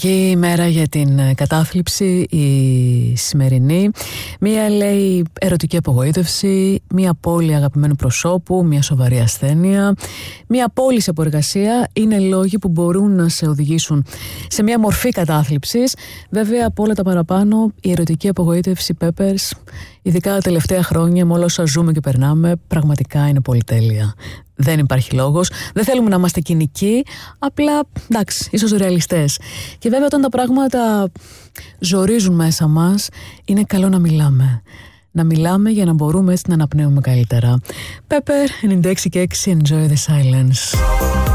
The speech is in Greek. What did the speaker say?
Κακή ημέρα για την κατάθλιψη η σημερινή. Μία λέει ερωτική απογοήτευση, μία απώλεια αγαπημένου προσώπου, μία σοβαρή ασθένεια, μία απόλυση από εργασία είναι λόγοι που μπορούν να σε οδηγήσουν σε μία μορφή κατάθλιψης. Βέβαια από όλα τα παραπάνω η ερωτική απογοήτευση, Peppers, ειδικά τα τελευταία χρόνια με όλα όσα ζούμε και περνάμε, πραγματικά είναι πολυτέλεια. Δεν υπάρχει λόγος, δεν θέλουμε να είμαστε κοινικοί, απλά εντάξει, ίσως ρεαλιστές. Και βέβαια όταν τα πράγματα ζορίζουν μέσα μας, είναι καλό να μιλάμε. Να μιλάμε για να μπορούμε έτσι να αναπνέουμε καλύτερα. Pepper, 96 και 6, enjoy the silence.